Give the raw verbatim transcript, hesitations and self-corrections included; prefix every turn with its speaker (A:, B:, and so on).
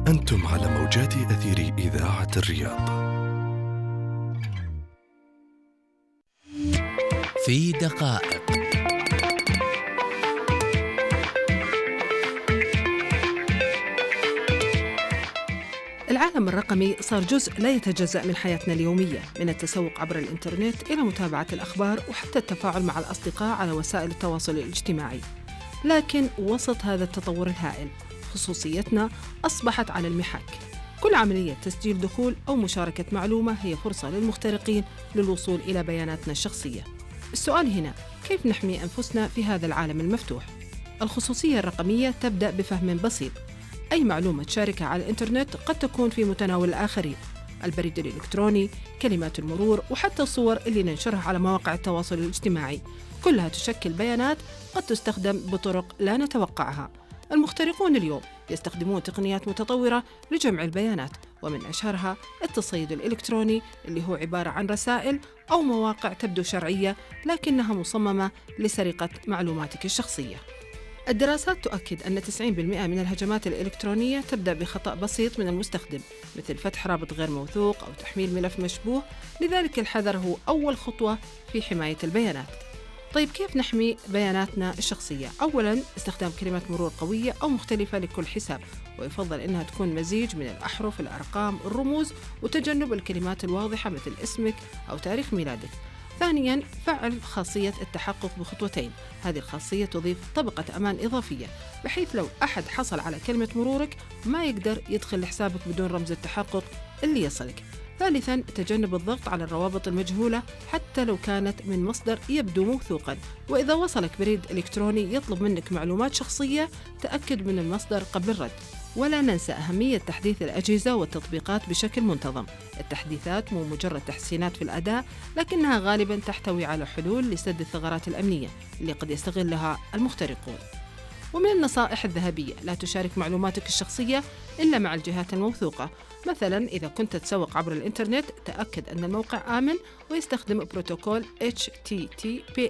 A: أنتم على موجات أثير إذاعة الرياض.
B: في دقائق.
C: العالم الرقمي صار جزء لا يتجزأ من حياتنا اليومية، من التسوق عبر الإنترنت إلى متابعة الأخبار وحتى التفاعل مع الأصدقاء على وسائل التواصل الاجتماعي. لكن وسط هذا التطور الهائل، خصوصيتنا أصبحت على المحك. كل عملية تسجيل دخول أو مشاركة معلومة هي فرصة للمخترقين للوصول إلى بياناتنا الشخصية. السؤال هنا، كيف نحمي أنفسنا في هذا العالم المفتوح؟ الخصوصية الرقمية تبدأ بفهم بسيط. أي معلومة تشاركها على الإنترنت قد تكون في متناول الآخرين. البريد الإلكتروني، كلمات المرور، وحتى الصور اللي ننشرها على مواقع التواصل الاجتماعي، كلها تشكل بيانات قد تستخدم بطرق لا نتوقعها. المخترقون اليوم يستخدمون تقنيات متطورة لجمع البيانات، ومن أشهرها التصيد الإلكتروني، اللي هو عبارة عن رسائل أو مواقع تبدو شرعية لكنها مصممة لسرقة معلوماتك الشخصية. الدراسات تؤكد أن تسعين بالمئة من الهجمات الإلكترونية تبدأ بخطأ بسيط من المستخدم، مثل فتح رابط غير موثوق أو تحميل ملف مشبوه. لذلك الحذر هو أول خطوة في حماية البيانات. طيب كيف نحمي بياناتنا الشخصية؟ أولاً، استخدام كلمات مرور قوية أو مختلفة لكل حساب، ويفضل أنها تكون مزيج من الأحرف، الأرقام، الرموز، وتجنب الكلمات الواضحة مثل اسمك أو تاريخ ميلادك. ثانياً، فعل خاصية التحقق بخطوتين. هذه الخاصية تضيف طبقة أمان إضافية، بحيث لو أحد حصل على كلمة مرورك ما يقدر يدخل لحسابك بدون رمز التحقق اللي يصلك. ثالثاً، تجنب الضغط على الروابط المجهولة حتى لو كانت من مصدر يبدو موثوقاً. وإذا وصلك بريد إلكتروني يطلب منك معلومات شخصية، تأكد من المصدر قبل الرد. ولا ننسى أهمية تحديث الأجهزة والتطبيقات بشكل منتظم. التحديثات مو مجرد تحسينات في الأداء، لكنها غالباً تحتوي على حلول لسد الثغرات الأمنية اللي قد يستغلها المخترقون. ومن النصائح الذهبية، لا تشارك معلوماتك الشخصية إلا مع الجهات الموثوقة. مثلاً، إذا كنت تسوق عبر الإنترنت، تأكد أن الموقع آمن ويستخدم بروتوكول إتش تي تي بي